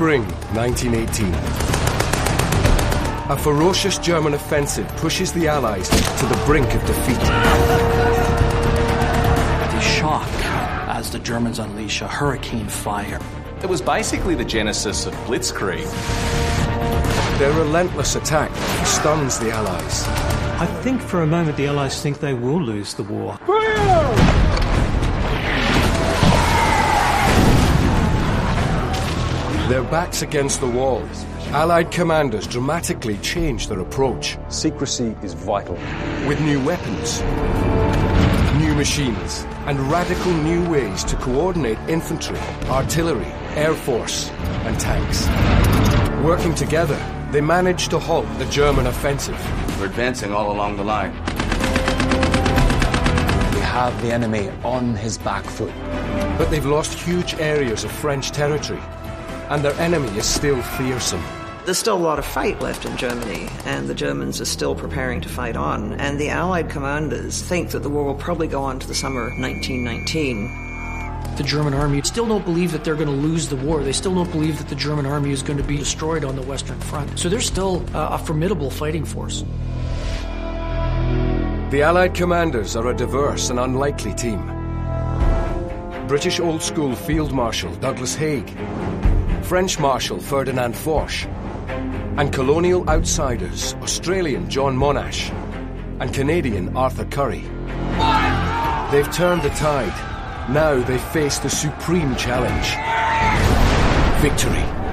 Spring 1918. A ferocious German offensive pushes the Allies to the brink of defeat. The shock as the Germans unleash a hurricane fire. It was basically the genesis of Blitzkrieg. Their relentless attack stuns the Allies. I think for a moment the Allies think they will lose the war. Their backs against the wall, Allied commanders dramatically change their approach. Secrecy is vital. With new weapons, new machines, and radical new ways to coordinate infantry, artillery, air force, and tanks. Working together, they manage to halt the German offensive. We're advancing all along the line. We have the enemy on his back foot. But they've lost huge areas of French territory, and their enemy is still fearsome. There's still a lot of fight left in Germany, and the Germans are still preparing to fight on, and the Allied commanders think that the war will probably go on to the summer of 1919. The German army still don't believe that they're going to lose the war. They still don't believe that the German army is going to be destroyed on the Western Front. So they're still a formidable fighting force. The Allied commanders are a diverse and unlikely team. British old-school Field Marshal Douglas Haig, French Marshal Ferdinand Foch, and colonial outsiders Australian John Monash and Canadian Arthur Currie. They've turned the tide. Now they face the supreme challenge: victory.